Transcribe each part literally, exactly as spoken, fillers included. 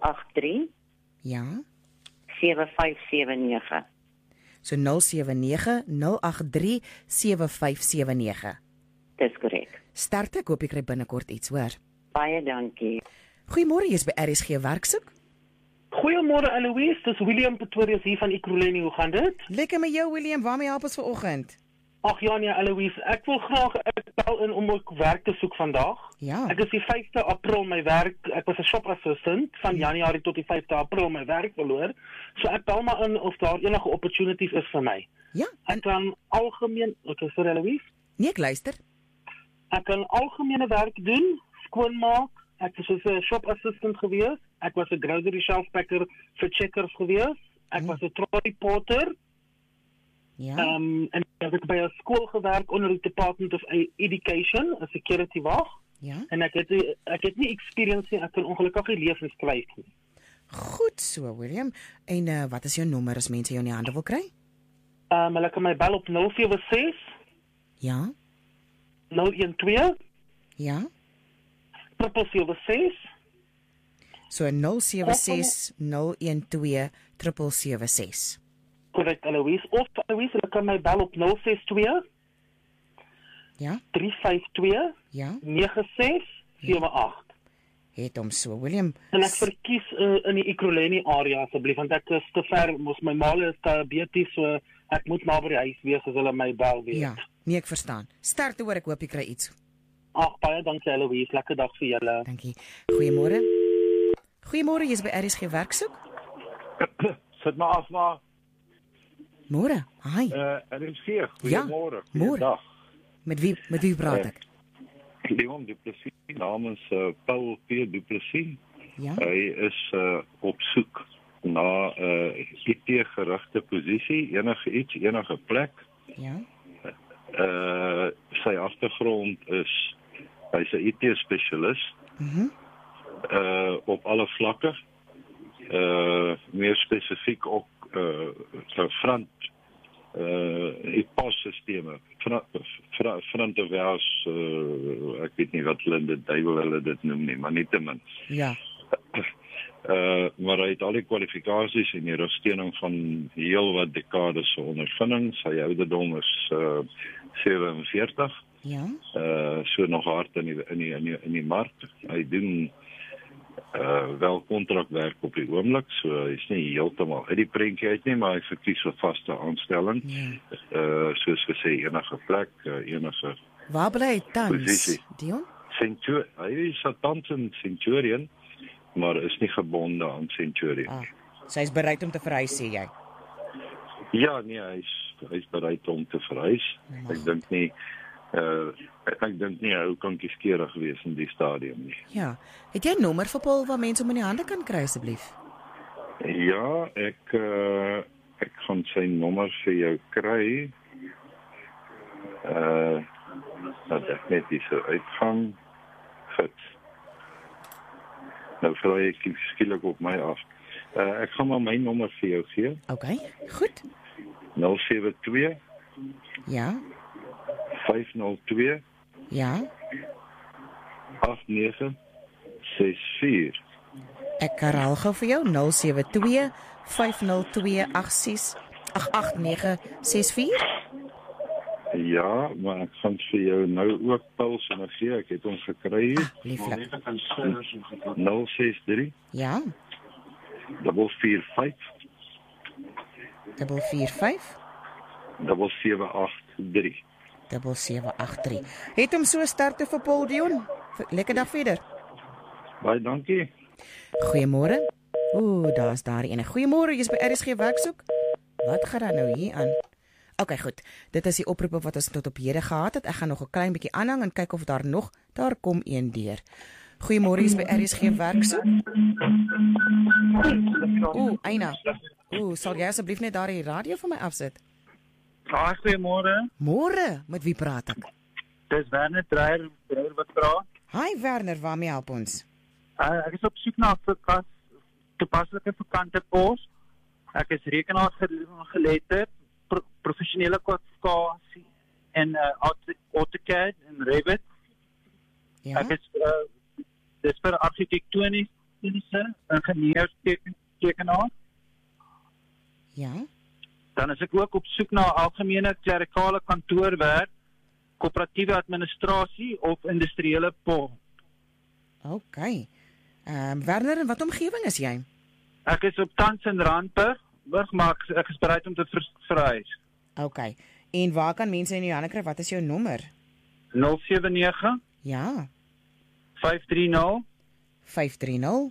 agt drie Ja. sewe vyf sewe nege. So nul sewe nege nul agt drie sewe vyf sewe nege. Dis korrek. Sterkte, ek hoop jy kry binnekort iets, hoor. Baie dankie. Goeiemôre, jy's by R S G Werksoek. Goeiemôre Eloise, dis William Pretorius hier van Ekurhuleni, hoe gaan dit? Lekker met jou, William, waarmee help ons vanoggend? Ag ja nee Eloise, ek wil graag ek bel in om ook werk te soek vandag. Ja. Ek is die vyfde April my werk, ek was 'n shop assistant van Januarie tot die vyfde April my werk verloor. So ek bel maar in of daar enige opportunities is vir my. Ja, Ek kan algemeen, okay, sorry Eloise. nee, ek luister. Ek kan algemene werk doen, skoonmaak. Ek was 'n shop assistant gewees. Ek was 'n grocery shelf packer vir Checkers gewees. Ek Hmm. was 'n trolley porter. Ja. Ehm um, en ek het by 'n skool gewerk onder die Department of Education, 'n security wag. Ja. En ek het ek het nie experience nie, ek kan ongelukkig nie lees en skryf nie. Goed so, William. En uh, wat is jou nommer as mense jou in die hande wil kry? Ehm um, hulle kan my bel op nul sewe ses Ja. nul een twee Ja. sewe sewe ses. So nul sewe ses nul een twee sewe sewe ses. Korrek Eloise. Of Eloise, hulle kan my bel op nul ses twee Ja. drie vyf twee Ja. nege ses sewe agt. Het hom so, William. En ek verkies uh, in die Ekurhuleni area asseblief, want ek is te ver, mos my ma is diabetes, so ek moet naby die huis wees as hulle my bel weet. Ja, nee, ek verstaan. Sterkte hoor, ek hoop jy kry iets. Ag, baie dankie Eloise, lekker dag vir julle. Dankie. Goeiemôre. Goeiemôre, jy's by R S G Werksoek. Sit maar af maar. Môre. Hi. Uh, R S G, Ja, goeiemôre. môre. Goeiedag. Met wie met wie praat ek? Leon Du Plessis, namens uh, Paul P. Du Plessis. Ja. Hy is uh, op soek na 'n uh, I T-gerigte posisie, enige iets, enige plek. Ja. Uh sy agtergrond is hy's 'n I T-spesialis. Mhm. Mm uh op alle vlakke. Uh meer spesifiek ook uh so front uh I P A S-sisteme, front of house, uh, ek weet nie wat hulle dit duiwel hulle dit noem nie, maar nietemin. Ja. Uh maar hy het al die kwalifikasies en die ondersteuning van heel wat dekades se ondervinding. Sy ouderdom is uh sewe en veertig. Ja. Uh so nog hard in die in die in die, in die mark. Hy doen uh wel kontrakwerk op die oomblik, so hy's nie heeltemal uit die prentjie uit nie, maar hy verkies vir vaste aanstelling. Ja. Uh soos gesê, enige plek, uh, enige Waar bly hy tans? Posisie. Dion? Centurion. Hy is 'n tans in Centurion, maar is nie gebonde aan Centurion. Ah. So hy's bereid om te verhuis, sê jy. Ja, nee, hy's hy's bereid om te verhuis. Maar- Ek dink nie uh ek dink nie hy kan kieskeurig wees in die stadium nie. Ja. Het jy 'n nommer vir Paul waar mense hom in die hande kan kry asseblief? Ja, ek uh ek gaan sy nommer vir jou kry. Uh dat ek net dis uitgang. Goed. Nou vra ek skielik op my af. Uh ek gaan maar my nommer vir jou gee. OK. Goed. nul sewe twee Ja. vyf nul twee Ja. agt nege ses vier. Ek herhaal gou vir jou nul sewe twee vyf nul twee agt ses agt nege ses vier. Ja, maar ek gaan vir jou nou ook Paul se gee. Ek het hom gekry hier. Ah, lieflik. nul ses drie Ja. vier vier vyf Dubbel vier vyf sewe agt drie. dubbel sewe agt drie. Het hom so sterkte vir Paul Dion. Lekker dag verder. Baie dankie. Goeiemôre. Ooh, daar's daar ene. Goeiemôre, jy's by R S G Werksoek. Wat gaan dan nou hier aan? OK, goed. Dit is die oproepe wat ons tot op hede gehad het. Ek gaan nog 'n klein bietjie aanhang en kyk of daar nog daar kom een deur. Goeiemôre, jy's by R S G Werksoek. Ooh, Aina. Ooh, sal jy asseblief net daar die radio vir my afsit? Ja, goeiemôre. Môre, met wie praat ek? Dis Werner Dreyer, Dreyer wat praat. Hi Werner, waarmee help ons? Uh, ek is op soek na 'n vakas, toepaslike vakante pos. Ek is rekenaargeletterd, pro, professionele kwalifikasie en uh, AutoCAD en Revit. Ja. Ek is uh, dis vir argitektonies wiskundige, ingenieurstekenaar. Ja. Dan is ek ook op soek na algemene klerikale kantoorwerk, koöperatiewe administrasie of industriële pol. OK. Ehm um, Werner, in wat omgewing is jy? Ek is op tans in Randburg, maar ek, ek is bereid om te ver, verhuis. OK. En waar kan mense in jou hande kry? Wat is jou nommer? nul sewe nege, Ja. vyf drie nul, vyf drie nul.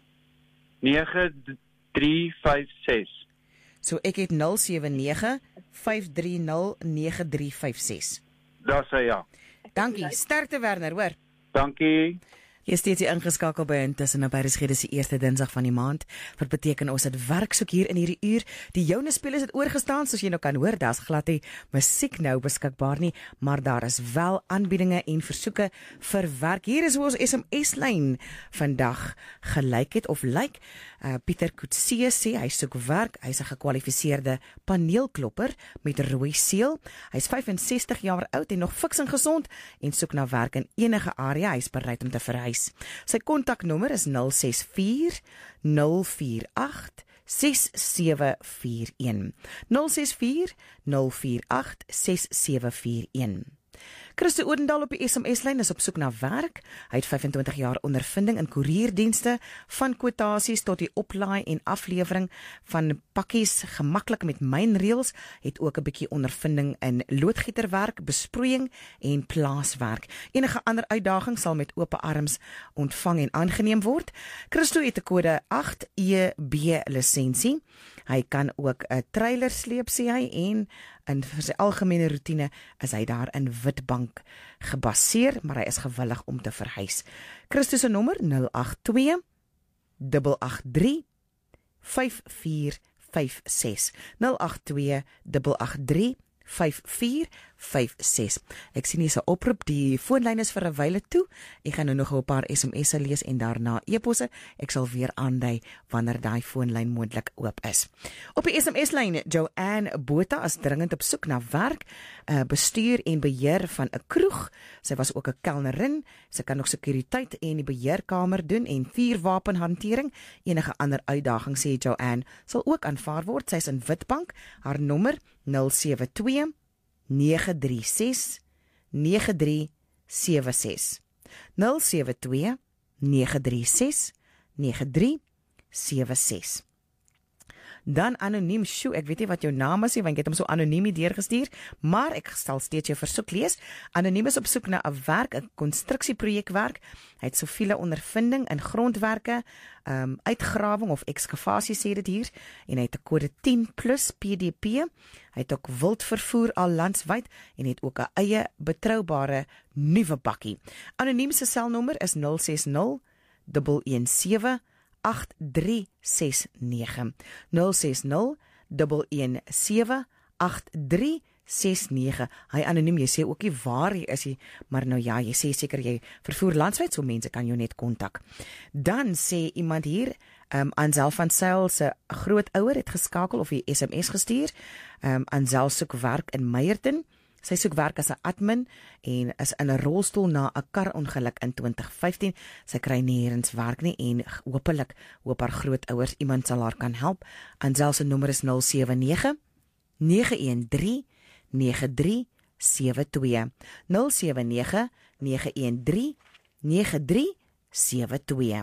nege drie vyf ses. So ek het nul sewe nege, vyf drie nul, nege drie vyf ses. Daar sê ja. Dankie. Sterkte Werner, hoor. Dankie. Jy steeds hier ingeskakel by Intussen op R S G, dis die eerste Dinsdag van die maand. Wat beteken ons het werk soek hier in hierdie uur. Die joune spelers het oorgestaan, soos jy nou kan hoor, daar's glad nie musiek nou beskikbaar nie, maar daar is wel aanbiedinge en versoeke vir werk. Hier is hoe ons S M S-lyn vandag gelyk het of lyk. Uh, Pieter Kutse sê hy soek werk. Hy's 'n gekwalifiseerde paneelklopper met rooi seël. Hy's vyf en sestig jaar oud en nog fiks en gesond en soek na werk in enige area. Hy's bereid om te verhuis. Sy kontaknommer is nul ses vier, nul vier agt, ses sewe vier een. nul ses vier, nul vier agt, ses sewe vier een. Christo Odendaal op die S M S-lyn is op soek na werk. Hy het vyf en twintig jaar ondervinding in koerierdienste, van kwotasies tot die oplaai en aflewering van pakkies, gemaklik met mynreëls, het ook 'n bietjie ondervinding in loodgieterwerk, besproeiing en plaaswerk. Enige ander uitdaging sal met oop arms ontvang en aangeneem word. Christo het 'n kode agt E B lisensie. Hy kan ook 'n trailer sleep, sê hy, en in vir sy algemene roetine is hy daar in Witbank gebaseer, maar hy is gewillig om te verhuis. Christo se nommer nul agt twee, agt agt drie, vyf vier vyf ses. nul agt twee, agt agt drie, vyf vier vyf ses. Ek sien hier 'n oproep, die foonlyn is vir 'n wyle toe. Ek gaan nou nog 'n paar S M S'e lees en daarna e-posse. Ek sal weer aandui wanneer daai foonlyn moontlik oop is. Op die S M S-lyn, Joanne Botha is dringend op soek na werk, uh, bestuur en beheer van 'n kroeg. Sy was ook 'n kelnerin. Sy kan nog sekuriteit en die beheerkamer doen en vuurwapenhantering. Enige ander uitdaging, sê Joanne, sal ook aanvaar word. Sy is in Witbank. Haar nommer nul sewe twee, nege drie ses, nege drie sewe ses. nul sewe twee, nege drie ses, nege drie sewe ses. Dan anoniem, sjoe, ek weet nie wat jou naam is nie, want ek het hom so anoniem deurgestuur, maar ek sal steeds jou versoek lees. Anoniem is op soek na 'n werk, 'n konstruksieprojekwerk. Hy het soveel ondervinding in grondwerke, um, uitgrawing of ekskavasie, sê dit hier, en hy het 'n kode tien plus P D P. Hy het ook wildvervoer al landwyd en het ook 'n eie betroubare nuwe bakkie. Anoniem se selnommer is nul ses nul, een een sewe, agt drie ses nege. nul ses nul, een een sewe, agt drie ses nege. Hy anoniem, jy sê ook nie waar jy is jy, maar nou ja, jy sê seker jy vervoer landwyd, so mense kan jou net kontak. Dan sê iemand hier, um, Ansel van Sail se grootouer het geskakel of die S M S gestuur. Um, Ansel soek werk in Meyerton. Sy soek werk as 'n admin en is in 'n rolstoel na 'n karongeluk in twintig vyftien. Sy kry nêrens werk nie en hopelik hoop haar grootouers iemand sal haar kan help. Ansel se nommer is nul sewe nege, nege een drie, nege drie sewe twee. nul sewe nege, nege een drie, nege drie sewe twee.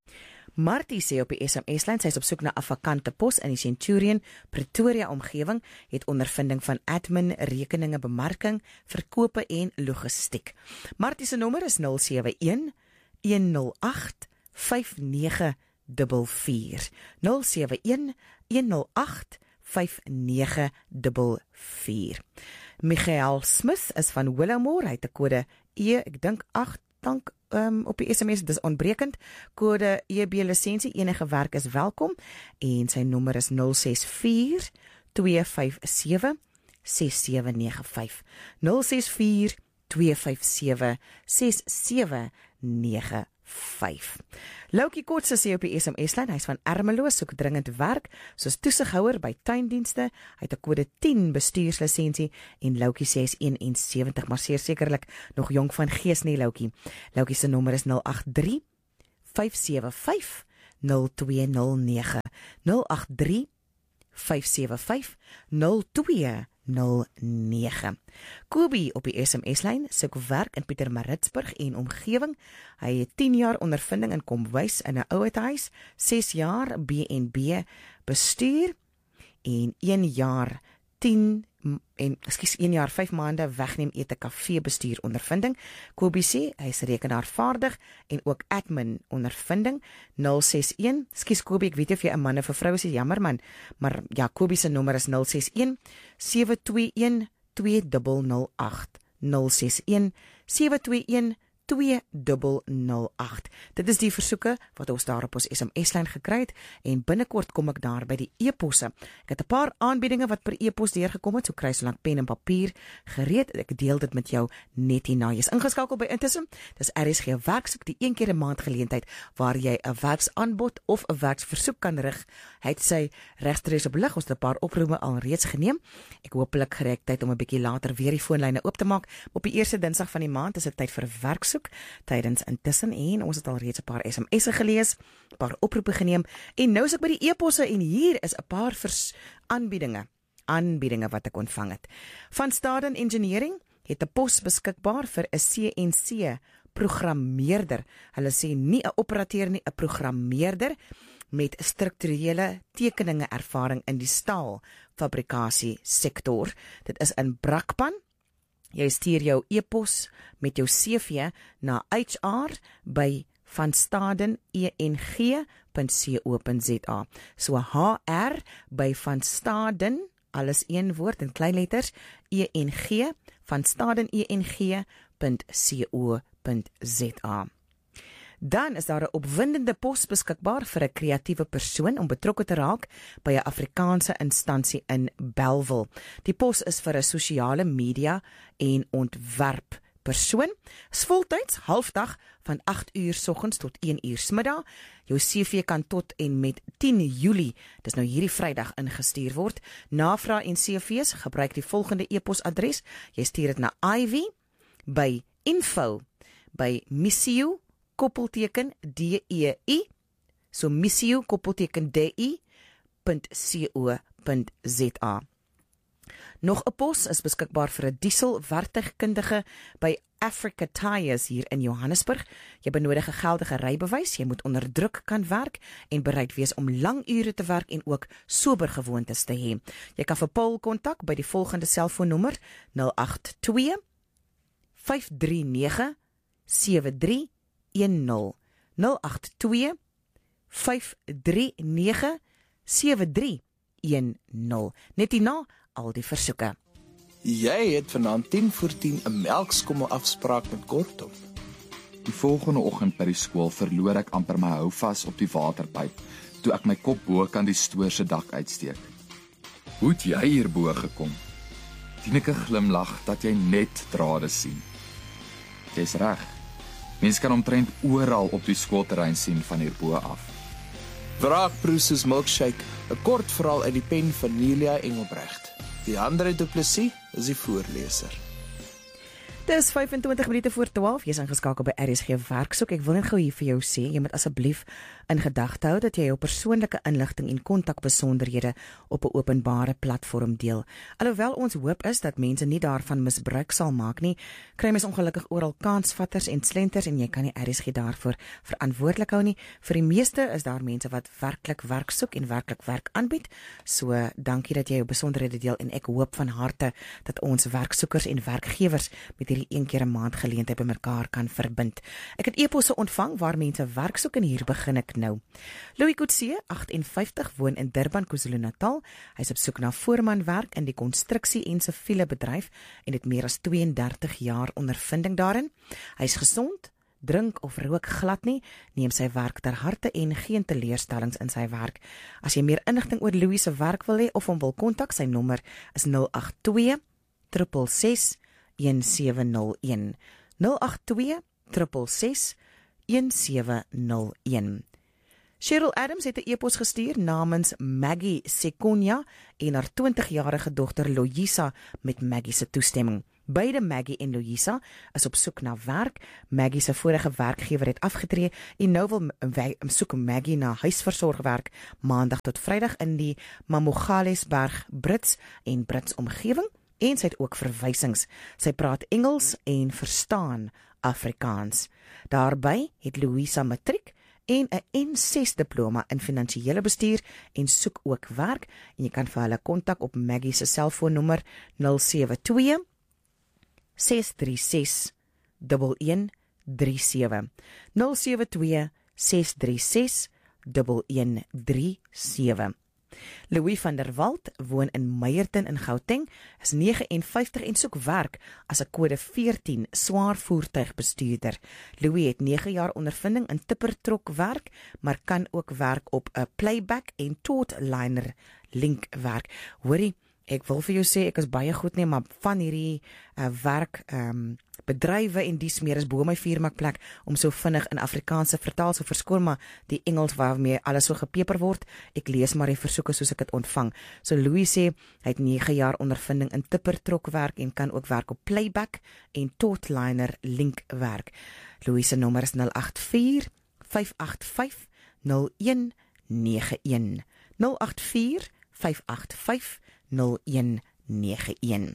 Martie sê op die S M S-lyn, sy is op soek na 'n vakante pos in die Centurion Pretoria omgewing, het ondervinding van admin, rekeninge, bemarking, verkope en logistiek. Martie se nommer is nul sewe een, een nul agt, vyf nege vier vier. nul sewe een, een nul agt, vyf nege vier vier. Michael Smith is van Willowmore, hy het 'n kode E, ek dink agt, dank um, op die S M S, dis onbrekend, kode E B lisensie, enige werk is welkom, en sy nommer is nul ses vier, twee vyf sewe, ses sewe nege vyf. nul ses vier, twee vyf sewe, ses sewe nege vyf. Loukie Kotse sê op die S M S-lyn, hy is van Ermelo, soek dringend werk, soos toesighouer by tuindienste. Hy het 'n kode tien bestuurslisensie en Loukie sê hy is een en sewentig, maar seker sekerlik nog jong van gees nie, Loukie. Loukie se nommer is nul agt drie, vyf sewe vyf, nul twee nul nege nul agt drie vyf sewe vyf nul twee nul nege. Kobie op die S M S-lyn soek werk in Pietermaritzburg en omgewing. Hy het tien jaar ondervinding in kombuis in 'n ouerhuis, ses jaar B en B bestuur en een jaar tien en ekskuus een jaar vyf maande wegneem ete kafee bestuur ondervinding. Kobie sê hy is rekenaarvaardig en ook admin ondervinding. nul ses een Ekskuus Kobie, ek weet nie of jy 'n man of 'n vrou is, jammer man, maar ja, Kobie se nommer is nul ses een sewe twee een twee nul nul agt nul ses een sewe twee een twee nul nul agt. Dit is die versoeke wat ons daar op ons S M S-lyn gekry het en binnekort kom ek daar by die e-posse. Ek het 'n paar aanbiedinge wat per e-pos deurgekom het, so kry so lank pen en papier gereed. Ek deel dit met jou net hierna. Jy is ingeskakel by Intussen. Dis R S G Werksoek, die een keer 'n maand geleentheid waar jy 'n werksaanbod of 'n werksversoek kan rig. Hy het sy regstreeks op lig. Ons het 'n paar oproepe al reeds geneem. Ek hopelik gereed tyd om 'n bietjie later weer die foonlyne oop te maak. Op die eerste Dinsdag van die maand is dit tyd vir 'n werksoek tydens Intussen en ons het al reeds 'n paar S M S'e gelees, 'n paar oproepe geneem en nou is ek by die e-posse en hier is 'n paar vers aanbiedinge, aanbiedinge wat ek ontvang het. Van Staden Engineering het 'n pos beskikbaar vir 'n C N C programmeerder. Hulle sê nie 'n operateur nie, 'n programmeerder met strukturele tekeninge ervaring in die staalfabrikasie sektor. Dit is in Brakpan. Jy stuur jou e-pos met jou C V na H R by vanstaden e n g punt co punt z a. So H R by Vanstaden, alles een woord in klein letters, E N G, vanstaden e n g punt co punt z a. Dan is daar 'n opwindende pos beskikbaar vir 'n kreatiewe persoon om betrokke te raak by 'n Afrikaanse instansie in Bellville. Die pos is vir 'n sosiale media en ontwerp persoon. Is voltyds, halfdag van agt uur soggens tot een uur smiddag. Jou C V kan tot en met tien Julie, dis nou hierdie Vrydag, ingestuur word. Navraag en C V's, gebruik die volgende e-posadres. Jy stuur dit na Ivy by info by missio koppelteken D E I, so missio koppelteken D I punt co punt z a. Nog 'n pos is beskikbaar vir 'n dieselwerktuigkundige by Africa Tires hier in Johannesburg. Jy benodig 'n geldige rybewys, jy moet onder druk kan werk en bereid wees om lang ure te werk en ook sober gewoontes te hê. Jy kan vir Paul kontak by die volgende selfoonnommer nul agt twee vyf drie nege sewe drie een nul nul agt twee vyf drie nege sewe drie een nul. Net hierna al die versoeke. Jy het vanaand tien voor tien 'n melkskommel afspraak met Kortom. Die volgende oggend by die skool verloor ek amper my houvas op die waterpyp toe ek my kop bo kan die stoor se dak uitsteek. Hoe het jy hier bo gekom? Tineke glimlag dat jy net drade sien. Jy's reg. Mense kan omtrent oral op die skoolterrein sien van hierbo af. Wraakproeses milkshake, 'n kort verhaal uit die pen van Nelia Engelbrecht. Die Andre Du Plessis is die voorleser. Dis vyfentwintig minute voor twaalf, jy is ingeskakel by R S G Werksoek. Ek wil net gou hier vir jou sê, jy moet asseblief in gedagte hou dat jy jou persoonlike inligting en kontakbesonderhede op 'n openbare platform deel. Alhoewel ons hoop is dat mense nie daarvan misbruik sal maak nie, kry mens ongelukkig oral kansvatters en slenters en jy kan nie R S G daarvoor verantwoordelik hou nie. Vir die meeste is daar mense wat werklik werk soek en werklik werk aanbied. So dankie dat jy jou besonderhede deel en ek hoop van harte dat ons werksoekers en werkgewers met hierdie een keer 'n maand geleentheid by mekaar kan verbind. Ek het e-posse ontvang waar mense werk soek en hier begin ek nou. Louis Kutse, agtenvyftig, woon in Durban, KwaZulu-Natal. Hy is op soek na voormanwerk in die konstruksie en siviele bedryf en het meer as twee en dertig jaar ondervinding daarin. Hy is gesond, drink of rook glad nie, neem sy werk ter harte en geen teleurstellings in sy werk. As jy meer inligting oor Louis se werk wil hê of hom wil kontak, sy nommer is nul agt twee ses ses een sewe nul een nul agt twee ses ses een sewe nul een. Cheryl Adams het 'n e-pos gestuur namens Maggie Sekonya en haar twintigjarige dogter Louisa met Maggie se toestemming. Beide Maggie en Louisa is op soek na werk. Maggie se vorige werkgewer het afgetree en nou wil soek Maggie na huisversorgwerk maandag tot Vrydag in die Mamogalesberg Brits en Brits omgewing en sy het ook verwysings. Sy praat Engels en verstaan Afrikaans. Daarby het Louisa matriek en 'n N ses diploma in finansiële bestuur en soek ook werk en jy kan vir hulle kontak op Maggie se selfoonnommer nul sewe twee ses drie ses een een drie sewe nul sewe twee ses drie ses een een drie sewe. Louis van der Walt woon in Meyerton in Gauteng, is negenenvyftig en soek werk as 'n kode veertien swaar voertuigbestuurder. Louis het nege jaar ondervinding in tippertrok werk, maar kan ook werk op 'n playback en taut liner link werk. Hoorie, ek wil vir jou sê ek is baie goed nie, maar van hierdie uh, werk um, bedrywe en dies meer is bo my vuurmakplek om so vinnig in Afrikaans te vertaal, so verskoon maar die Engels waarmee alles so gepeper word. Ek lees maar die versoeke soos ek dit ontvang. So Louis sê hy het nege jaar ondervinding in tippertrok werk en kan ook werk op playback en taut liner link werk. Louis se nommer is nul agt vier vyf agt vyf nul een nege een nul agt vier vyf agt vyf nul een nege een.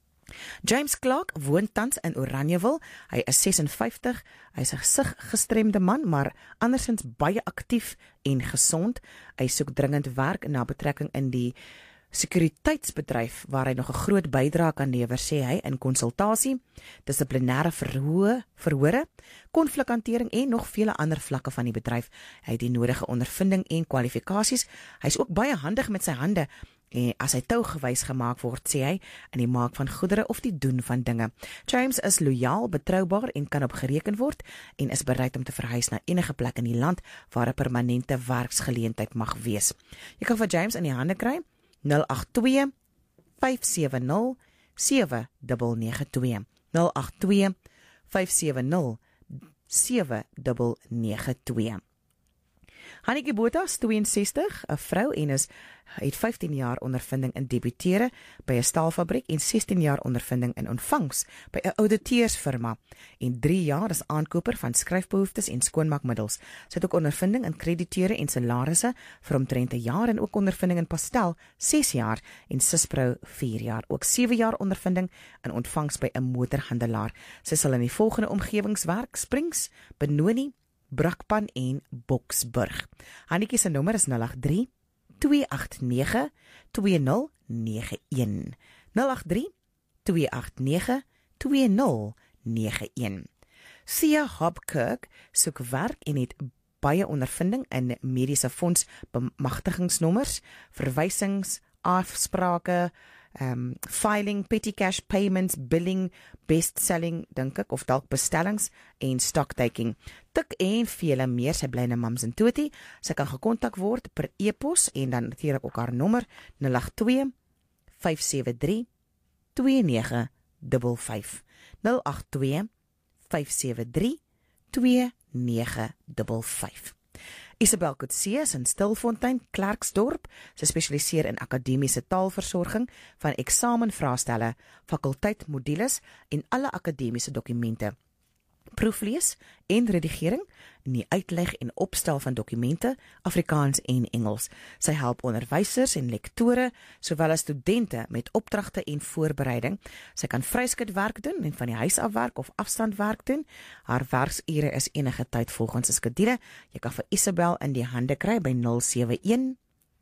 James Clark woon tans in Oranjewil. Hy is ses en vyftig. Hy is 'n gesiggestremde man, maar andersins baie aktief en gesond. Hy soek dringend werk na betrekking in die sekuriteitsbedryf waar hy nog 'n groot bydrae kan lewer, sê hy, in konsultasie, dissiplinêre verhoor, verhore, konflikhantering en nog vele ander vlakke van die bedryf. Hy het die nodige ondervinding en kwalifikasies. Hy is ook baie handig met sy hande. En as hy toegewys gemaak word, sê hy, in die maak van goedere of die doen van dinge. James is loyaal, betroubaar en kan op gereken word en is bereid om te verhuis na enige plek in die land waar 'n permanente werksgeleentheid mag wees. Jy kan vir James in die hande kry nul agt twee vyf sewe nul sewe nege nege twee nul agt twee vyf sewe nul sewe nege nege twee. Hannetjie Botha is twee en sestig, 'n vrou en is het vyftien jaar ondervinding in debitere by 'n staalfabriek en sestien jaar ondervinding in ontvangs by 'n ouditeursfirma en drie jaar as aankoper van skryfbehoeftes en skoonmaakmiddels. Sy het ook ondervinding in krediteure en salarisse vir omtrent 'n jaar en ook ondervinding in pastel ses jaar en Sispro vier jaar. Ook sewe jaar ondervinding in ontvangs by 'n motorhandelaar. Sy sal in die volgende omgewings werk: Springs, Benoni, Brakpan en Boksburg. Hannetjie se nommer is nul agt drie twee agt nege twee nul nege een nul agt drie twee agt nege twee nul nege een. Sia Hopkirk soek werk en het baie ondervinding in mediese fonds bemagtigingsnommers, verwysings, afsprake, um, filing, petty cash payments, billing, best selling, dink ek, of dalk bestellings en stocktaking. Tik en vele meer. Sy bly in Mams en Toti. Sy kan gekontak word per e-pos en dan natuurlik ook haar nommer nul agt twee vyf sewe drie twee nege vyf vyf nul agt twee vyf sewe drie twee nege vyf vyf. Isabel Coetzee is in Stilfontein, Klerksdorp. Sy spesialiseer in akademiese taalversorging van eksamenvraestelle, fakulteitmodules en alle akademiese dokumente. Proeflees en redigering en die uitleg en opstel van dokumente, Afrikaans en Engels. Sy help onderwysers en lektore, sowel as studente met opdragte en voorbereiding. Sy kan vryskut werk doen en van die huis af werk of afstandwerk doen. Haar werksure is enige tyd volgens 'n skedule. Jy kan vir Isabel in die hande kry by nul sewe een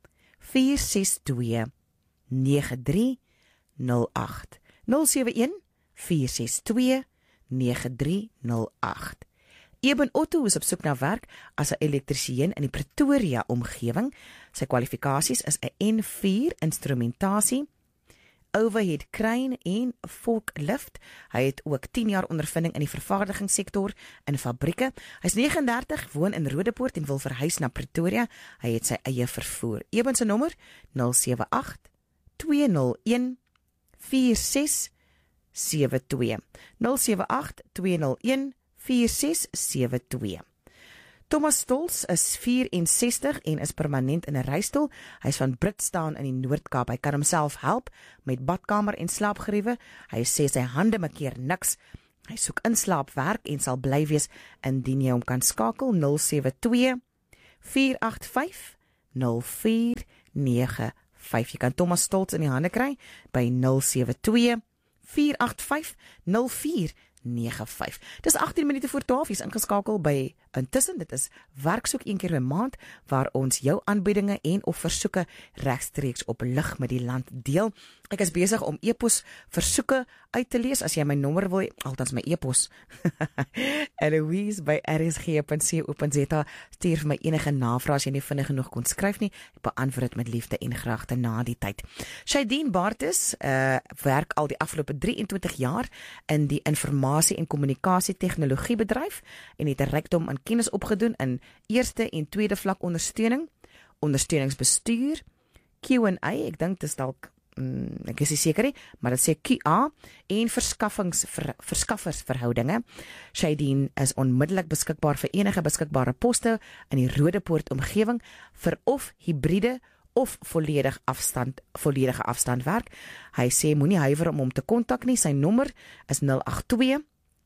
vier ses twee nege drie nul agt nul sewe een vier ses twee nege drie nul agt. Eben Otto is op soek na werk as 'n elektriesien in die Pretoria omgewing. Sy kwalifikasies is 'n N vier instrumentasie, overhead crane en forklift. Hy het ook tien jaar ondervinding in die vervaardigingssektor in fabrieke. Hy is nege en dertig, woon in Rodepoort en wil verhuis na Pretoria. Hy het sy eie vervoer. Eben se nommer nul sewe agt twee nul een vier ses sewe twee nul sewe agt twee nul een vier ses sewe twee. Thomas Stolz is vyf en sestig en is permanent in 'n reistool. Hy is van Britstown in die Noord-Kaap. Hy kan homself help met badkamer en slaapgeriewe. Hy sê sy hande maak keer niks. Hy soek inslaapwerk en sal bly wees indien jy hom kan skakel nul sewe twee vier agt vyf nul vier nege vyf. Jy kan Thomas Stolz in die hande kry by nul sewe twee vier agt vyf nul vier nege vyf. Dis agttien minute voor twaalf, is ingeskakel by Intussen. Dit is werksoek een keer 'n maand waar ons jou aanbiedinge en of versoeke regstreeks op lig met die land deel. Ek is besig om e-pos versoeke uit te lees. As jy my nommer wil, altans my e-pos. Eloise by r s g punt co punt z a. Stuur vir my enige navrae as jy nie vinnig genoeg kon skryf nie. Ek beantwoord dit met liefde en graagte na die tyd. Shaidene Bartes uh, werk al die afgelope drie en twintig jaar in die informasie en kommunikasie tegnologie bedryf en het 'n rykdom aan kennis opgedoen in eerste en tweede vlak ondersteuning, ondersteuningsbestuur, Q and A, ek dink dit is dalk mm, ek is nie seker nie, maar dit sê Q A en verskaffings ver, verskaffersverhoudinge. Shaidene is onmiddellik beskikbaar vir enige beskikbare poste in die Rodepoort omgewing vir of hibriede of volledig afstand, volledige afstand werk. Hy sê moenie huiwer om hom te kontak nie. Sy nommer is nul agt twee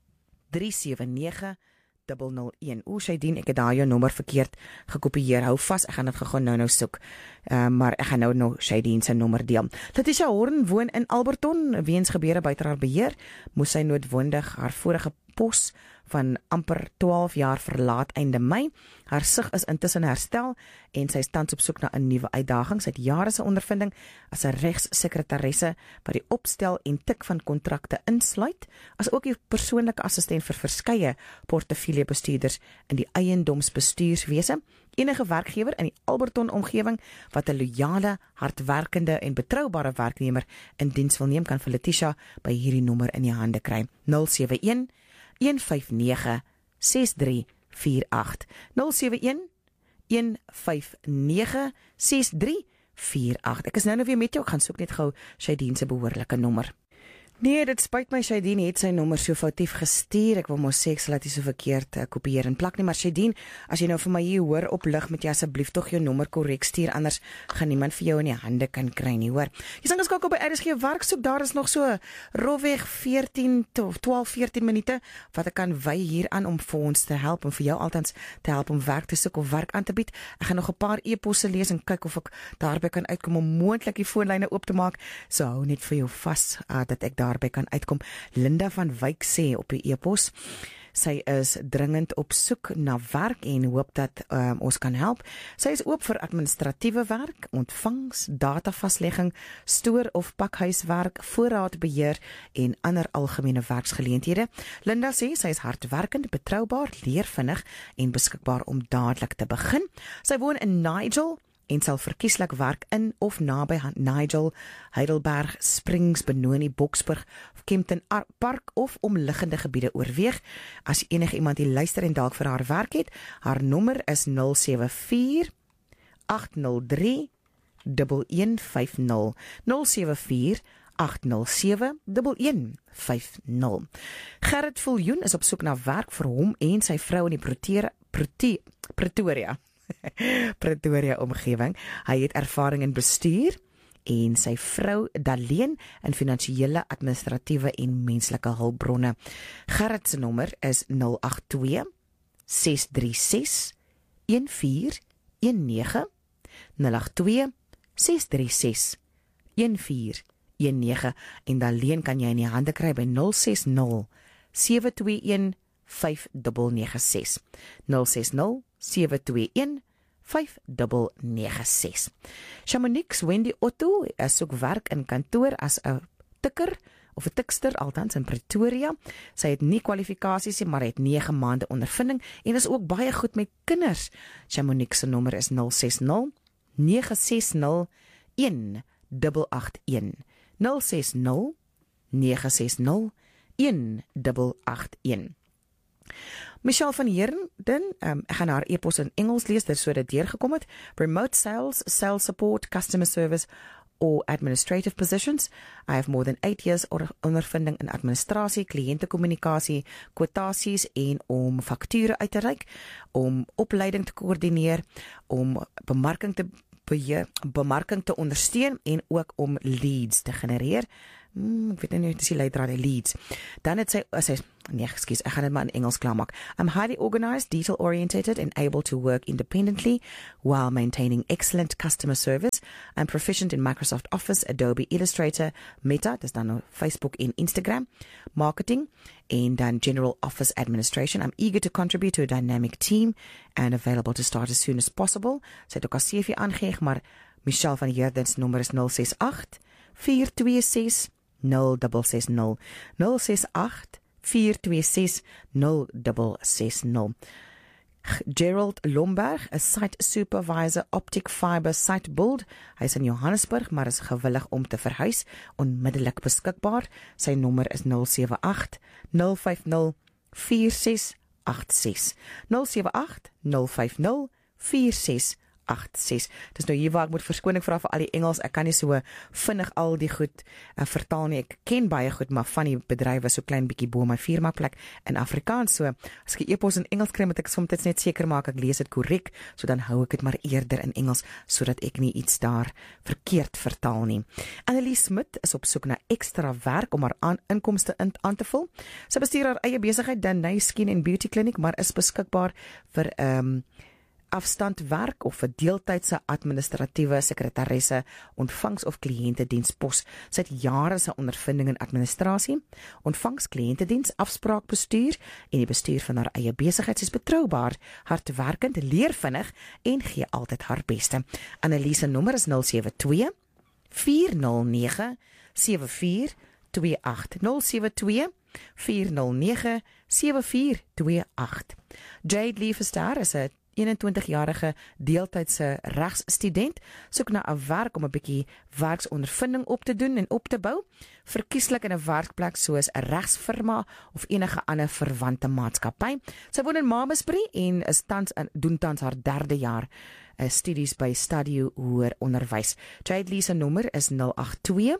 drie sewe nege nul nul een. O, Shaidene, ek het daar jou nommer verkeerd gekopieer. Hou vas, ek gaan dit gou nou nou soek. Uh, maar ek gaan nou nou Shaidene se nommer deel. Letitia Horn woon in Alberton. Weens gebeure buite haar beheer, moes sy noodwendig haar vorige pos van amper twaalf jaar verlaat einde Mei. Haar sig is intussen herstel en sy is tans op soek na 'n nuwe uitdaging. Sy het jare se ondervinding as 'n regssekretaresse wat die opstel en tik van kontrakte insluit, as ook die persoonlike assistent vir verskeie portefeuljebestuurders in die eiendomsbestuurswese. Enige werkgewer in die Alberton omgewing wat 'n loyale, hardwerkende en betroubare werknemer in diens wil neem, kan vir Letitia by hierdie nommer in die hande kry. nul sewe een een vyf nege ses drie vier agt. nul sewe een een vyf nege ses drie vier agt. Ek is nou nou weer met jou, ek gaan soek net gou Shaidene se behoorlike nommer. Nee, dit spyt my, Shaidene het sy nommer so foutief gestuur. Ek wil mos sê ek sal dit so verkeerd uh, kopieer en plak nie, maar Shaidene, as jy nou vir my hier hoor op lig, met jy asseblief tog jou nommer korrek stuur, anders gaan niemand vir jou in die hande kan kry nie, hoor. Jy sal geskakel by R S G werksoek, daar is nog so rofweg veertien tot twaalf veertien minute wat ek kan wy hier aan om vir ons te help en vir jou altans te help om werk te soek of werk aan te bied. Ek gaan nog 'n paar e-posse lees en kyk of ek daarby kan uitkom om moontlik die foonlyne oop te maak. So hou net vir jou vas uh, dat ek daar daarby kan uitkom. Linda van Wyk sê op die e-pos, sy is dringend op soek na werk en hoop dat um, ons kan help. Sy is oop vir administratiewe werk, ontvangs, datavaslegging, stoor- of pakhuiswerk, voorraadbeheer en ander algemene werksgeleenthede. Linda sê sy is hardwerkend, betroubaar, leer vinnig en beskikbaar om dadelik te begin. Sy woon in Nigel en sal verkieslik werk in of naby Nigel, Heidelberg, Springs, Benoni, Boksburg, Kempton Park of omliggende gebiede oorweeg. As enige iemand die luister en dalk vir haar werk het, haar nommer is nul sewe vier agt nul drie een een vyf nul. nul sewe vier agt nul sewe een een vyf nul. Gerrit Viljoen is op soek na werk vir hom en sy vrou in die Pretoria, Pretoria. Pretoria omgewing. Hy het ervaring in bestuur en sy vrou Daleen in finansiële, administratiewe en menslike hulpbronne. Gerrit se nommer is nul agt twee ses drie ses een vier een nege, nul agt twee ses drie ses een vier een nege, en Daleen kan jy in die hande kry by nul ses nul sewe twee een vyf nege nege ses. nul ses nul sewe twee een vyf nege nege ses. Chamonix Wendy Otto soek werk in kantoor as 'n tikker of 'n tikster, altans in Pretoria. Sy het nie kwalifikasies nie, maar het nege maande ondervinding en is ook baie goed met kinders. Chamonix se nommer is nul ses nul nege ses nul een agt agt een. nul ses nul nege ses nul een agt agt een. Michelle van Heerden, um, ek gaan haar e-pos in Engels lees, dit so dit deurgekom het. Remote sales, sales support, customer service or administrative positions. I have more than eight years ondervinding in administrasie, kliëntekommunikasie, kwotasies en om fakture uit te reik, om opleiding te koördineer, om bemarking te beheer, bemarking te ondersteun en ook om leads te genereer. Hmm, ek weet nie, dit is die leidraad, leads. Dan het sy, sy nee, excuse, ek gaan dit maar in Engels klaarmaak. I'm highly organized, detail-oriented and able to work independently while maintaining excellent customer service. I'm proficient in Microsoft Office, Adobe Illustrator, Meta, dis dan nou Facebook en Instagram, marketing, en dan general office administration. I'm eager to contribute to a dynamic team and available to start as soon as possible. Sy het ook al C V aangeheeg, maar Michelle van Heerdens nommer is nul ses agt vier twee ses nul ses ses nul. nul ses agt vier twee ses nul ses ses nul. Gerald Lomberg, a site supervisor, optic fiber site build. Hy is in Johannesburg, maar is gewillig om te verhuis, onmiddellik beskikbaar. Sy nommer is nul sewe agt nul vyf nul vier ses agt ses. nul sewe agt nul vyf nul vier ses agt ses. Dis nou hier waar ek moet verskoning vra vir al die Engels. Ek kan nie so vinnig al die goed uh, vertaal nie. Ek ken baie goed, maar van die bedrywe so klein bietjie bo my firma plek in Afrikaans. So as ek 'n e-pos in Engels kry, moet ek soms net seker maak ek lees dit korrek. So dan hou ek dit maar eerder in Engels sodat ek nie iets daar verkeerd vertaal nie. Annelies Smit is op soek na ekstra werk om haar aan, inkomste in, aan te vul. Sy bestuur haar eie besigheid, Danay Skin and Beauty Clinic, maar is beskikbaar vir ehm um, afstandwerk of vir deeltydse administratiewe sekretaresse, ontvangs- of kliëntedienspos. Sy het jare se ondervinding in administrasie, ontvangs kliëntediens, afspraakbestuur en die bestuur van haar eie besigheid. Sy is betroubaar, hardwerkend, leer vinnig en gee altyd haar beste. Annelies se nommer is nul sewe twee vier nul nege sewe vier twee agt. nul sewe twee vier nul nege sewe vier twee agt. Jade Liefestar is 'n eenentwintigjarige deeltydse regsstudent, soek na 'n werk om 'n bietjie werksondervinding op te doen en op te bou, verkieslik in 'n werkplek soos 'n regsfirma of enige ander verwante maatskappy. Sy woon in Mamasbury en is tans doen tans haar derde jaar uh, studies by Stadio Hoër Onderwys. Jade Lee se nommer is nul agt twee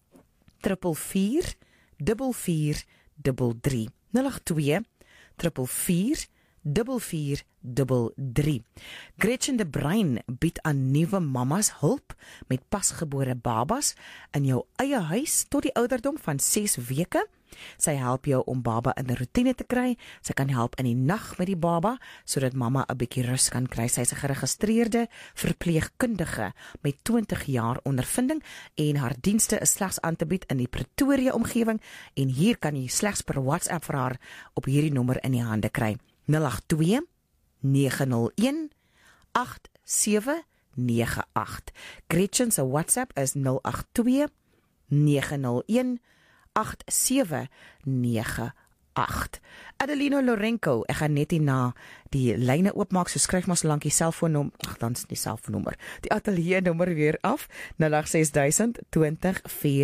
vier vier vier vier drie drie. nul agt twee vier vier vier vier drie drie. Gretchen de Bruin bied aan nuwe mammas hulp met pasgebore babas in jou eie huis tot die ouderdom van ses weke. Sy help jou om baba in 'n roetine te kry. Sy kan help in die nag met die baba sodat mamma 'n bietjie rus kan kry. Sy is 'n geregistreerde verpleegkundige met twintig jaar ondervinding en haar dienste is slegs aan te bied in die Pretoria omgewing en hier kan jy slegs per WhatsApp vir haar op hierdie nommer in die hande kry. nul agt twee nege nul een agt sewe nege agt. Gretchen se WhatsApp is nul agt twee nege nul een agt sewe nege agt. Adelino Lorenko, ek gaan net hier na die lyne oopmaak, so skryf maar so lank die selfoonnommer, ag dan is die selfoonnommer, die ateljee nommer weer af, nul agt ses duisend twintig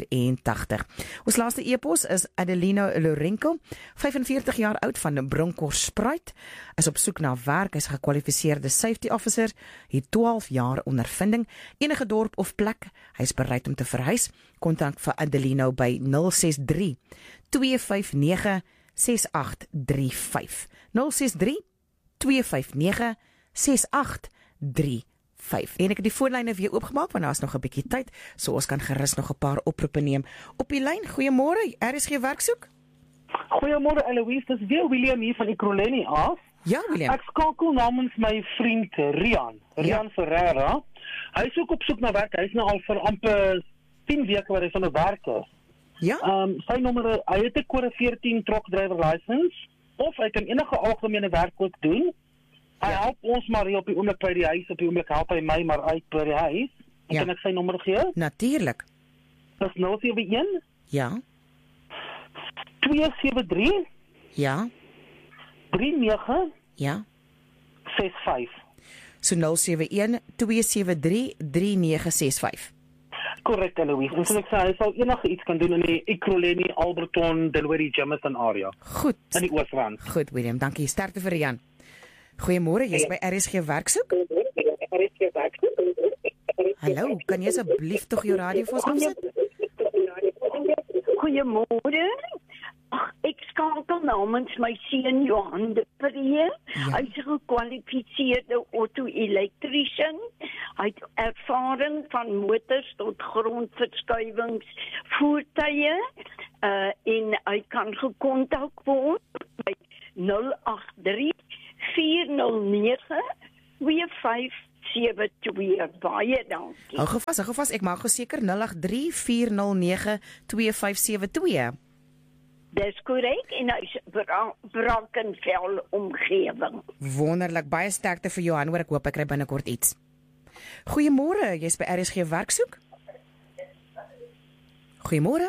vyf agt. Ons laaste e-pos is Adelino Lorenko, vyfenveertig jaar oud van Bronkhorstspruit, is op soek na werk, hy is gekwalifiseerde safety officer, het twaalf jaar ondervinding, enige dorp of plek, hy is bereid om te verhuis, kontak vir Adelino by nul ses drie twee vyf nege ses agt drie vyf. nul ses drie twee vyf nege ses agt drie vyf. En ek het die foonlyne weer oopgemaak, want daar is nog 'n bietjie tyd, so ons kan gerus nog 'n paar oproepe neem. Op die lyn, goeiemôre, R S G Werksoek. Goeiemôre Eloise, dis weer William hier van Ekurhuleni af. Ja, William. Ek skakel namens my vriend Rian, Rian ja. Ferreira. Hy is ook op soek na werk, hy is nou al vir amper tien weke waar hy van 'n werk is. Ja. Um, sy nommer, hy het 'n kode veertien truck driver license, of hy kan enige algemene werk ook doen. Hy ja. help ons maar hier op die oomblik by die huis, op die oomblik help hy my maar uit by die huis. Ja. Kan ek sy nommer gee? Natuurlik. Dis nul sewe een Ja. twee sewe drie Ja. drie nege Ja. ses vyf. So nul sewe een twee sewe drie drie nege ses vyf. Korrek, Eloise. En soos ek sê, hy sal enige iets kan doen in die Ekurhuleni, Alberton, Delaware, Jameson area. Goed. In die Oosrand. Goed, William. Dankie. Sterkte vir Rian. Goeiemôre, jy's by R S G Werksoek. Hallo, kan jy asseblief tog jou radio vir ons afsit? Goeiemôre. Ag, ek skakel namens my seun Johan de Pre. Hy is 'n gekwalifiseerde auto-elektriesien. Hy het ervaring van motors tot grondverskuiwings voertuie uh, en hy kan gekontak word by nul agt drie vier nul nege twee vyf sewe twee. Baie dankie. Hou gevas, hou gevas, ek maak geseker nul agt drie vier nul nege twee vyf sewe twee. Dis korrek en hy is bra Brackenfell omgewing. Wonderlik, baie sterkte vir Johan, hoor ek hoop ek kry binnekort iets. Goeiemôre, jy's by R S G Werksoek? Goeiemôre.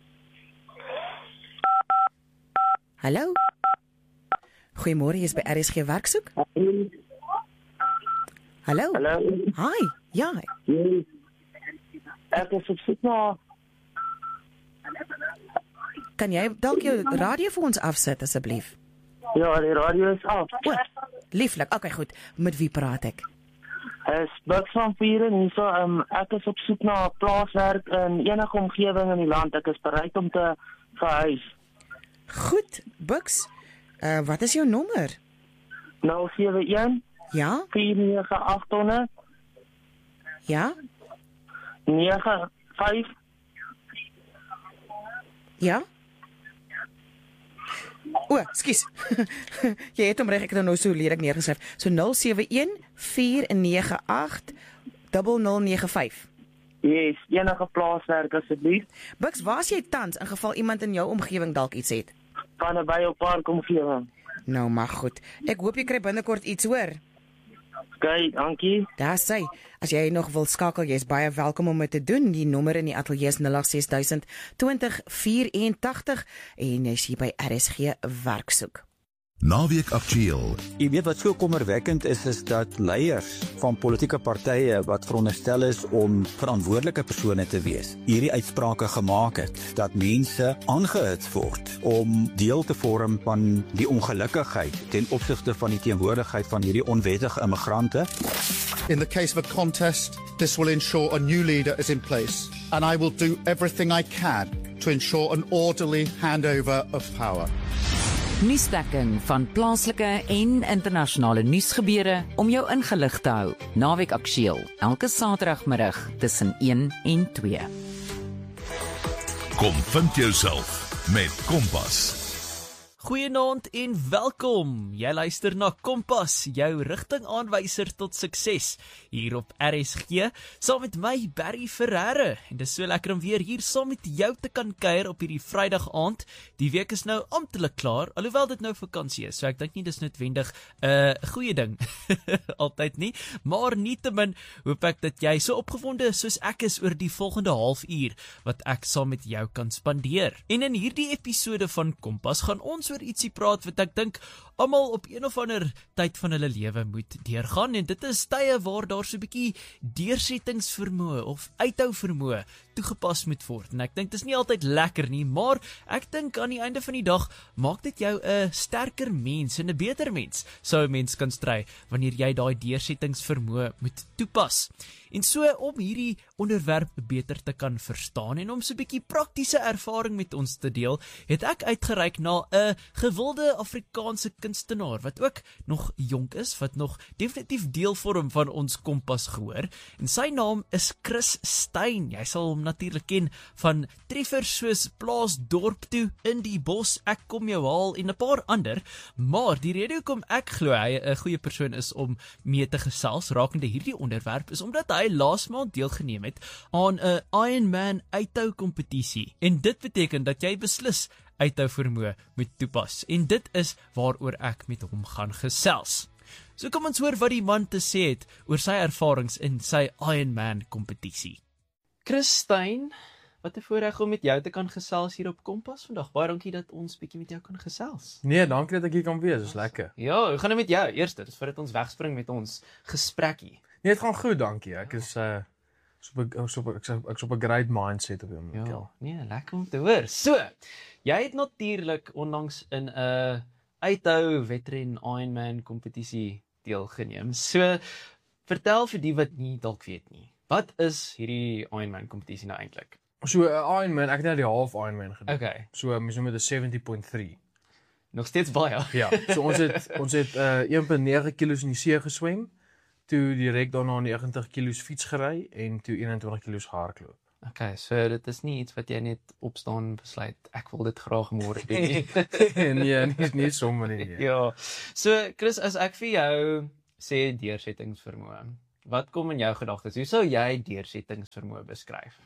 Hallo? Goeiemôre, jy's by R S G Werksoek? Hallo? Hallo. Hi, ja. Ek is op soek na Kan jy dalk jou radio vir ons afsit asseblief? Ja, die radio is af. O, lieflik. Okay, goed. Met wie praat ek? Es Bucks van Vieren hier so, um, ek is op soek na plaaswerk in enige omgewing in die land. Ek is bereid om te verhuis. Goed, Bucks. Uh, wat is jou nommer? nul sewe een Ja? vier nege agt nul nul Ja? nege vyf Ja? O, skus. Jy het hom reg, ek het nou so leer ek neergeskryf. So nul sewe een vier nege agt nul nul nege vyf. Yes, enige plaaswerk asseblief. Bucks, waar is jy tans in geval iemand in jou omgewing dalk iets het? Van 'n biopark omgewing. Nou maar goed. Ek hoop jy kry binnekort iets, hoor. Okay, dankie. Daar sê, as jy nog wil skakel, jy is baie welkom om dit te doen. Die nommer in die ateljee is nul agt ses duisend twintig vyf eenentagtig en jy is hier by R S G Werksoek. Naweek Aktueel. Jy weet wat so kommerwekkend is, is dat leiers van politieke partye wat veronderstel is om verantwoordelike persone te wees, hierdie uitsprake gemaak het, dat mense aangehits word om deel te vorm van die ongelukkigheid ten opsigte van die teenwoordigheid van hierdie onwettige immigrante. In the case of a contest, this will ensure a new leader is in place, and I will do everything I can to ensure an orderly handover of power. Nuusdekking van plaaslike en internasionale nuusgebeure om jou ingelig te hou. Naweek Aktueel, elke Saterdagmiddag tussen een en twee. Kom vind jouself met Kompas. Goeienaand en welkom. Jy luister na Kompas, jou rigtingaanwyser tot sukses hier op R S G, saam met my Barry Ferreira. En dis so lekker om weer hier saam met jou te kan kuier op hierdie Vrydag aand. Die week is nou amptelik klaar, alhoewel dit nou vakansie is, so ek dink nie dis noodwendig 'n uh, goeie ding altyd nie, maar nietemin hoop ek dat jy so opgewonde is soos ek is oor die volgende halfuur wat ek saam met jou kan spandeer. En in hierdie episode van Kompas gaan ons oor ietsie praat wat ek dink almal op een of ander tyd van hulle lewe moet deurgaan, en dit is tye waar daar so 'n bietjie deursettingsvermoë of uithou vermoë toegepas moet word. En ek dink dit is nie altyd lekker nie, maar ek dink aan die einde van die dag maak dit jou 'n sterker mens en 'n beter mens, sou 'n mens kan stry wanneer jy daai deursettingsvermoë moet toepas. En so om hierdie onderwerp beter te kan verstaan en om so 'n bietjie praktiese ervaring met ons te deel, het ek uitgereik na 'n gewilde Afrikaanse kunstenaar wat ook nog jonk is, wat nog definitief deel vorm van ons Kompas gehoor. En sy naam is Chris Steyn. Jy sal hom natuurlik ken van treffers soos Plaas Dorp toe, In die Bos, Ek kom jou haal en 'n paar ander. Maar die rede hoekom ek glo hy 'n goeie persoon is om mee te gesels rakende hierdie onderwerp is omdat hy laas maand deelgeneem het aan 'n Ironman uithou kompetisie. En dit beteken dat jy beslis uithou vermoë moet toepas. En dit is waaroor ek met hom gaan gesels. So kom ons hoor wat die man te sê het oor sy ervarings in sy Ironman kompetisie. Chris Steyn, wat 'n voorreg om met jou te kan gesels hier op Kompas vandag. Baie dankie dat ons bietjie met jou kan gesels. Nee, dankie dat ek hier kan wees, dis lekker. Ja, hoe gaan dit met jou? Eerste, dis voordat ons wegspring met ons gesprekkie. Nee, dit gaan goed, dankie. Ek is uh so op ek so op ek so op 'n great mindset op hom. Ja, nee, lekker om te hoor. So, jy het natuurlik onlangs in 'n uh, uithou veteran Ironman kompetisie deelgeneem. So, vertel vir die wat nie dalk weet nie. Wat is hierdie Ironman kompetisie nou eintlik? So 'n uh, Ironman, ek het net die half Ironman gedoen. Okay. So mens noem dit 'n seventy point three. Nog steeds baie. Ja, so ons het ons het uh, one point nine kilos in die see geswem, toe direk daarna ninety kilos fiets gery en toe twenty-one kilos gehardloop. Okay, so dit is nie iets wat jy net opstaan besluit, ek wil dit graag môre doen nie. nee, nie, nie sommer nie. Nee. Ja. So Chris, as ek vir jou sê deursettingsvermoë, wat kom in jou gedagtes? Hoe sou jy deursettingsvermoë beskryf?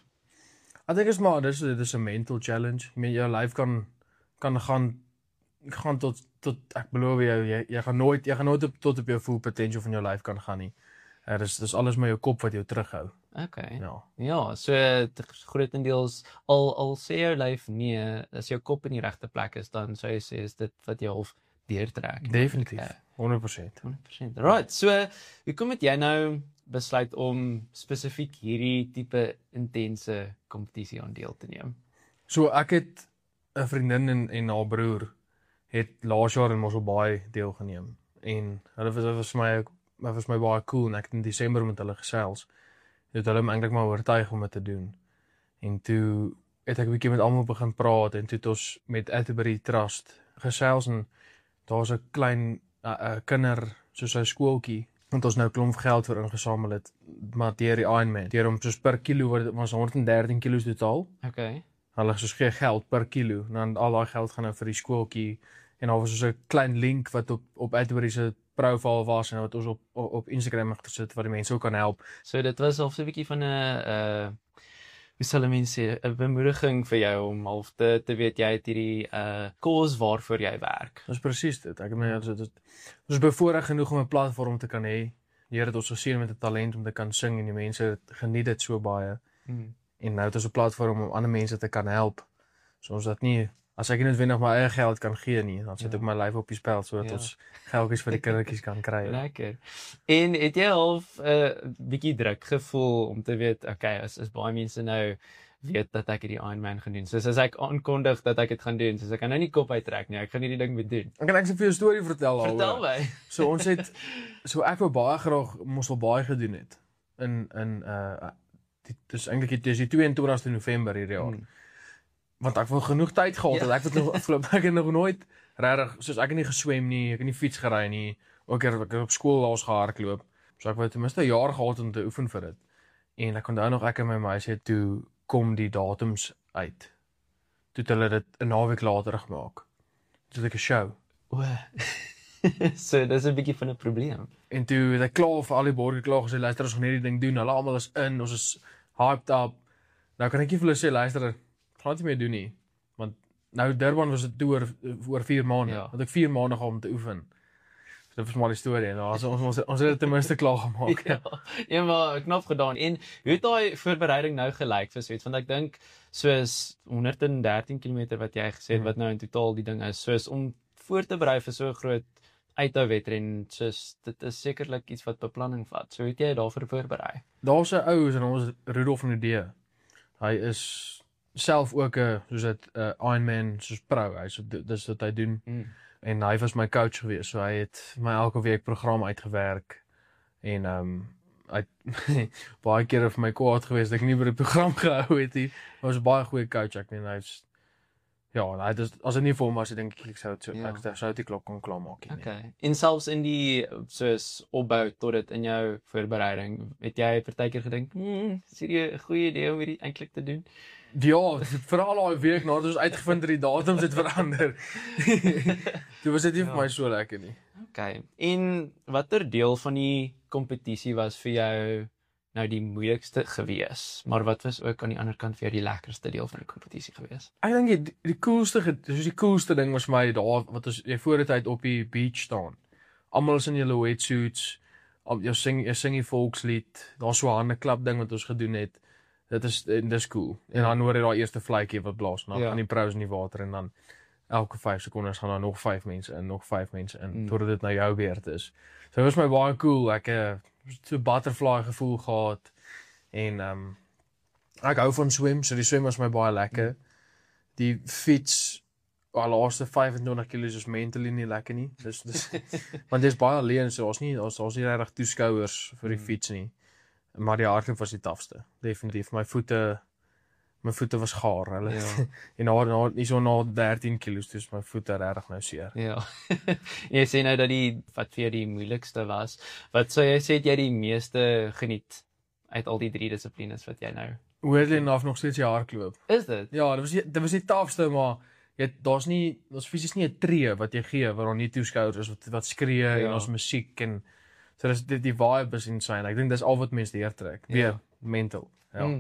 Ek dink is maar dis dit is 'n mental challenge. Ek meen jou lyf kan kan gaan gaan tot tot ek beloof jou jy jy gaan nooit jy gaan nooit op, tot op jou full potential van jou lyf kan gaan nie. Uh, dis dis alles maar jou kop wat jou terughou. Okay. Ja. Ja, so grootendeels al al sê jou lyf nee, as jou kop in die regte plek is, dan sou jy sê is dit wat jy half deurtrek. Definitief. one hundred percent. one hundred percent. Right. So, hoekom het jy nou besluit om spesifiek hierdie tipe intense kompetisie aan deel te neem? So ek het 'n vriendin en en haar broer het laas jaar in Mossel Bay deelgeneem en hulle was was my dit was my baie cool en ek het in Desember met hulle gesels. Het hulle my eintlik maar oortuig om dit te doen. En toe het ek 'n bietjie met almal begin praat en toe het ons met Atterbury Trust gesels en daar's 'n klein 'n uh, uh, kinder soos 'n skooltjie want ons nou klomp geld vir ingesamel het maar deur die Ironman. Deur om soos per kilo wat dit was one hundred thirteen kilos totaal. Okay. Hulle soos gee geld per kilo en dan al daai geld gaan nou vir die skooltjie en daar was so 'n klein link wat op op Atterbury se profile was en wat ons op op, op Instagram gesit wat die mense ook kan help. So dit was half so 'n bietjie van 'n uh hoe sal mense 'n bemoediging vir jou om half te te weet jy het hierdie uh cause waarvoor jy werk. Dis presies dit. Ek meen dit dit is bevoorreg genoeg om 'n platform te kan hê. Die Here het ons geseën met 'n talent om te kan sing en die mense geniet dit so baie. Hmm. En nou het ons 'n platform om ander mense te kan help. So ons dat nie as ek nie noodwendig my eie geld kan gee nie, dan sit ja. ek my lyf op die spel sodat ja. ons geldjies vir die kindertjies kan kry. Lekker. En het jy half 'n uh, bietjie druk gevoel om te weet, okay, as as baie mense nou weet dat ek hierdie Ironman gaan doen. Soos as ek aankondig dat ek dit gaan doen, soos ek kan nou nie kop uittrek nie. Ek gaan hierdie ding moet doen. Ek kan ek vir jou 'n storie vertel al. Vertel my. So ons het so ek wou baie graag Mossel Bay gedoen het in in uh dit is eintlik dit is die twenty-twintigste November hierdie jaar. Hmm. Want ek wou genoeg tyd gehad het. Ja. Ek het nog afgelope ek het nog nooit regtig soos ek het nie geswem nie, ek het nie fiets gery nie. Ook ek het op skool laas gehardloop. So ek wou ten minste 'n jaar gehad om te oefen vir dit. En ek onthou nog ek en my meisie toe kom die datums uit. Toe het hulle dit 'n naweek later gemaak. Toe het ek 'n show. O. So dis 'n bietjie van 'n probleem. En toe het ek klaar vir al die borgers klaar gesê, luister ons gaan hierdie ding doen. Hulle almal is in, ons is hyped up. Nou kan ek nie vir hulle sê luister, gaan dit nie meer doen nie. Want nou Durban was dit oor oor vier maande. Ja. Want ek vier maande gehad om te oefen. So dit was maar die storie en nou, ons ons ons het dit ten minste klaar gemaak. Ja. Ja, maar knap gedaan. En hoe het daai voorbereiding nou gelyk vir so iets? Want ek dink soos one hundred thirteen kilometer wat jy gesê het hmm. wat nou in totaal die ding is, soos om voor te berei vir so 'n groot uithou wedren, soos dit is sekerlik iets wat beplanning vat. So hoe het jy daarvoor voorberei? Daar's 'n ou, sy naam is Rudolf Nudee. Hy is self ook 'n soos dit 'n uh, Ironman soos pro. Hy so dis wat hy doen. Mm. En hy was my coach gewees. So hy het my elke week program uitgewerk en ehm um, hy baie kere vir my kwaad gewees dat ek nie by die program gehou het nie. Hy was 'n baie goeie coach. Ek meen hy's ja, hy dis as dit nie vir hom was, dink ek ek sou so, ja. ek sou die klok kon klaarmaak nie. Okay. En selfs in die soos opbou tot dit in jou voorbereiding, het jy partykeer gedink, "Hm, is hierdie 'n goeie idee om hierdie eintlik te doen?" Ja, veral daai week nadat ons uitgevind het die datums het verander. Dit was dit nie ja. vir my so lekker nie. Okay. En watter deel van die kompetisie was vir jou nou die moeilikste gewees, maar wat was ook aan die ander kant vir jou die lekkerste deel van die kompetisie gewees? Ek dink die, die coolste, soos die coolste ding was vir my daar wat ons jy voor die tyd op die beach staan. Almal is in julle wetsuits, jy sing jy sing die volkslied, daar's so 'n hande klap ding wat ons gedoen het. Dit is dis cool. En dan hoor jy daai eerste vletjie wat blaas, dan ja. gaan die pros in die water en dan elke vyf sekondes gaan daar nog vyf mense in, nog vyf mense in mm. totdat dit nou jou beurt is. So dit was my baie cool. Ek het so 'n butterfly gevoel gehad en ehm um, ek hou van swem, so die swem was my baie lekker. Mm. Die fiets al laaste vyf-en-twintig kilos is mentally nie lekker nie. Dis dis want dis baie alleen, so ons nie ons ons nie regtig toeskouers vir die mm. fiets nie. Maar die hardloop was die tafste. Definitief. My voete my voete was gaar. Hulle Ja. en na na nie so na dertien kilos, dus my voete regtig nou seer. Ja. Jy sê nou dat die wat vir jou die moeilikste was. Wat sou jy sê het jy die meeste geniet uit al die drie dissiplines wat jy nou? Weirdly enough nog steeds die hardloop. Is dit? Ja, dit was die, dit was die tafste, maar jy daar's nie daar's fisies nie 'n tree wat jy gee waar daar nie toeskouers is wat wat skree Ja. en ons musiek en so dis die, die vibe is insane. Ek dink dis al wat mense deurtrek. Weer Ja. mental. Ja. Hmm.